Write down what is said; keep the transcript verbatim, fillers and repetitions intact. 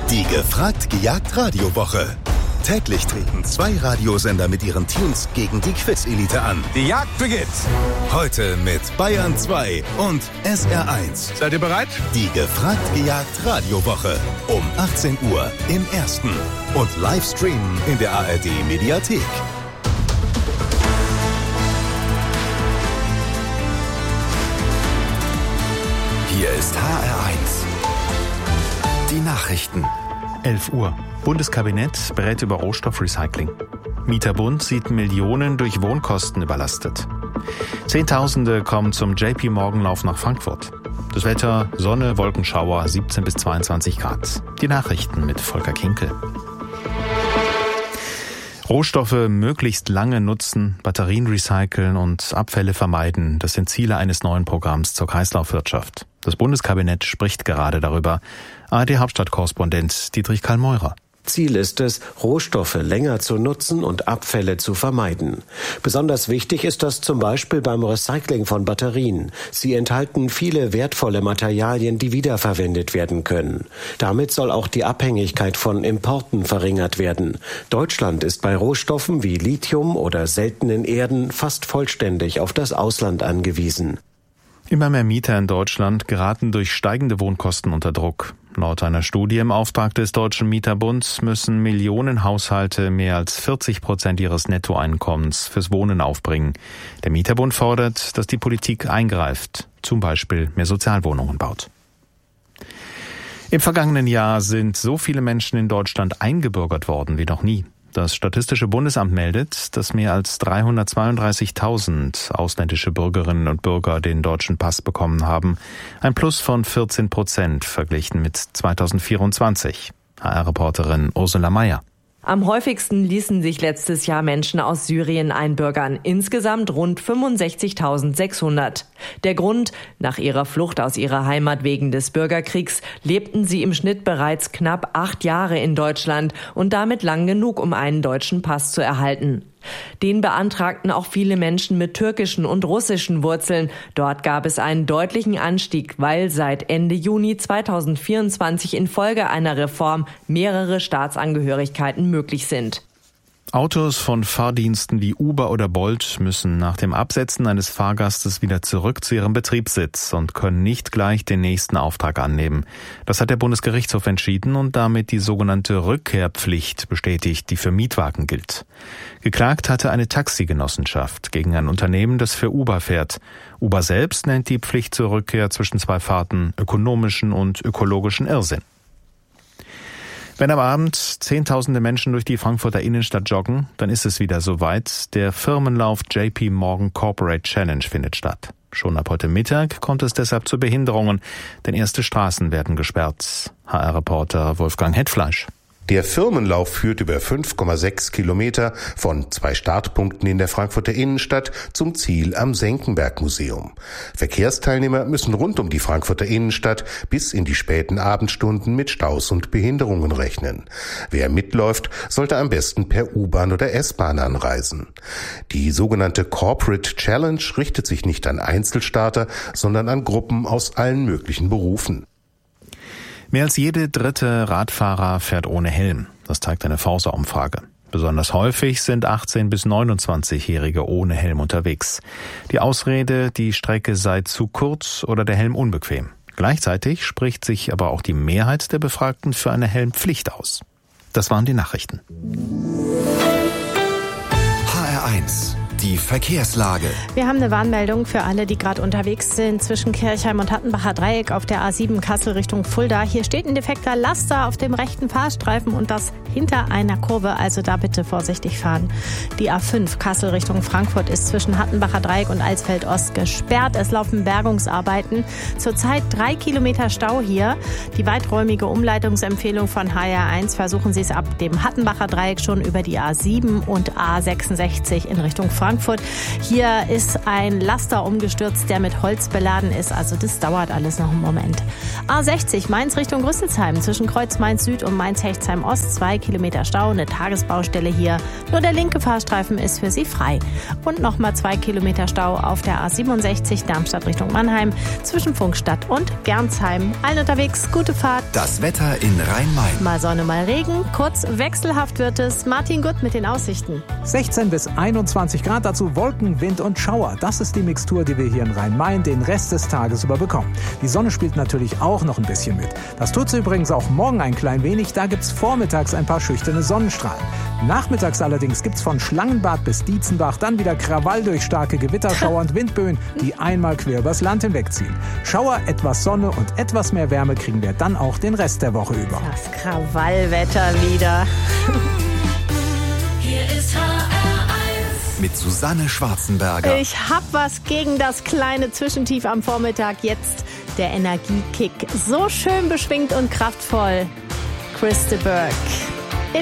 Die gefragt gejagt Radiowoche. Täglich treten zwei Radiosender mit ihren Teams gegen die Quiz-Elite an. Die Jagd beginnt. Heute mit Bayern zwei und S R eins. Seid ihr bereit? Die gefragt gejagt Radiowoche. Um achtzehn Uhr im Ersten. Und live streamen in der A R D-Mediathek. Hier ist H R eins. Die Nachrichten. elf Uhr. Bundeskabinett berät über Rohstoffrecycling. Mieterbund sieht Millionen durch Wohnkosten überlastet. Zehntausende kommen zum J P Morgan-Lauf nach Frankfurt. Das Wetter, Sonne, Wolkenschauer, siebzehn bis zweiundzwanzig Grad. Die Nachrichten mit Volker Kinkel. Rohstoffe möglichst lange nutzen, Batterien recyceln und Abfälle vermeiden. Das sind Ziele eines neuen Programms zur Kreislaufwirtschaft. Das Bundeskabinett spricht gerade darüber. A R D-Hauptstadtkorrespondent Dietrich Karl-Meurer. Ziel ist es, Rohstoffe länger zu nutzen und Abfälle zu vermeiden. Besonders wichtig ist das zum Beispiel beim Recycling von Batterien. Sie enthalten viele wertvolle Materialien, die wiederverwendet werden können. Damit soll auch die Abhängigkeit von Importen verringert werden. Deutschland ist bei Rohstoffen wie Lithium oder seltenen Erden fast vollständig auf das Ausland angewiesen. Immer mehr Mieter in Deutschland geraten durch steigende Wohnkosten unter Druck. Laut einer Studie im Auftrag des Deutschen Mieterbunds müssen Millionen Haushalte mehr als vierzig Prozent ihres Nettoeinkommens fürs Wohnen aufbringen. Der Mieterbund fordert, dass die Politik eingreift, zum Beispiel mehr Sozialwohnungen baut. Im vergangenen Jahr sind so viele Menschen in Deutschland eingebürgert worden wie noch nie. Das Statistische Bundesamt meldet, dass mehr als dreihundertzweiunddreißigtausend ausländische Bürgerinnen und Bürger den deutschen Pass bekommen haben. Ein Plus von vierzehn Prozent verglichen mit zweitausendvierundzwanzig. H R-Reporterin Ursula Mayer. Am häufigsten ließen sich letztes Jahr Menschen aus Syrien einbürgern. Insgesamt rund fünfundsechzigtausendsechshundert. Der Grund: Nach ihrer Flucht aus ihrer Heimat wegen des Bürgerkriegs lebten sie im Schnitt bereits knapp acht Jahre in Deutschland und damit lang genug, um einen deutschen Pass zu erhalten. Den beantragten auch viele Menschen mit türkischen und russischen Wurzeln. Dort gab es einen deutlichen Anstieg, weil seit Ende Juni zweitausendvierundzwanzig infolge einer Reform mehrere Staatsangehörigkeiten möglich sind. Autos von Fahrdiensten wie Uber oder Bolt müssen nach dem Absetzen eines Fahrgastes wieder zurück zu ihrem Betriebssitz und können nicht gleich den nächsten Auftrag annehmen. Das hat der Bundesgerichtshof entschieden und damit die sogenannte Rückkehrpflicht bestätigt, die für Mietwagen gilt. Geklagt hatte eine Taxigenossenschaft gegen ein Unternehmen, das für Uber fährt. Uber selbst nennt die Pflicht zur Rückkehr zwischen zwei Fahrten ökonomischen und ökologischen Irrsinn. Wenn am Abend zehntausende Menschen durch die Frankfurter Innenstadt joggen, dann ist es wieder soweit. Der Firmenlauf J P Morgan Corporate Challenge findet statt. Schon ab heute Mittag kommt es deshalb zu Behinderungen, denn erste Straßen werden gesperrt. H R-Reporter Wolfgang Hetfleisch. Der Firmenlauf führt über fünf Komma sechs Kilometer von zwei Startpunkten in der Frankfurter Innenstadt zum Ziel am Senckenberg-Museum. Verkehrsteilnehmer müssen rund um die Frankfurter Innenstadt bis in die späten Abendstunden mit Staus und Behinderungen rechnen. Wer mitläuft, sollte am besten per U-Bahn oder S-Bahn anreisen. Die sogenannte Corporate Challenge richtet sich nicht an Einzelstarter, sondern an Gruppen aus allen möglichen Berufen. Mehr als jede dritte Radfahrer fährt ohne Helm. Das zeigt eine Forsa-Umfrage. Besonders häufig sind achtzehn- bis neunundzwanzigjährige ohne Helm unterwegs. Die Ausrede, die Strecke sei zu kurz oder der Helm unbequem. Gleichzeitig spricht sich aber auch die Mehrheit der Befragten für eine Helmpflicht aus. Das waren die Nachrichten. H R eins. Die Verkehrslage. Wir haben eine Warnmeldung für alle, die gerade unterwegs sind zwischen Kirchheim und Hattenbacher Dreieck auf der A sieben Kassel Richtung Fulda. Hier steht ein defekter Laster auf dem rechten Fahrstreifen und das hinter einer Kurve, also da bitte vorsichtig fahren. Die A fünf Kassel Richtung Frankfurt ist zwischen Hattenbacher Dreieck und Alsfeld Ost gesperrt. Es laufen Bergungsarbeiten. Zurzeit drei Kilometer Stau hier. Die weiträumige Umleitungsempfehlung von H R eins: versuchen Sie es ab dem Hattenbacher Dreieck schon über die A sieben und A sechsundsechzig in Richtung Frankfurt Frankfurt. Hier ist ein Laster umgestürzt, der mit Holz beladen ist. Also das dauert alles noch einen Moment. A sechzig Mainz Richtung Rüsselsheim zwischen Kreuz Mainz Süd und Mainz Hechtsheim Ost. Zwei Kilometer Stau, eine Tagesbaustelle hier. Nur der linke Fahrstreifen ist für Sie frei. Und nochmal zwei Kilometer Stau auf der A siebenundsechzig Darmstadt Richtung Mannheim zwischen Funkstadt und Gernsheim. Allen unterwegs, gute Fahrt. Das Wetter in Rhein-Main. Mal Sonne, mal Regen. Kurz wechselhaft wird es. Martin Gutt mit den Aussichten. sechzehn bis einundzwanzig Grad, dazu Wolken, Wind und Schauer. Das ist die Mixtur, die wir hier in Rhein-Main den Rest des Tages über bekommen. Die Sonne spielt natürlich auch noch ein bisschen mit. Das tut sie übrigens auch morgen ein klein wenig. Da gibt's vormittags ein paar schüchterne Sonnenstrahlen. Nachmittags allerdings gibt's von Schlangenbad bis Dietzenbach dann wieder Krawall durch starke Gewitterschauer und Windböen, die einmal quer übers Land hinwegziehen. Schauer, etwas Sonne und etwas mehr Wärme kriegen wir dann auch den Rest der Woche über. Das Krawallwetter wieder. Hier ist H R eins. Mit Susanne Schwarzenberger. Ich hab was gegen das kleine Zwischentief am Vormittag. Jetzt der Energiekick. So schön beschwingt und kraftvoll. Chris de Burgh.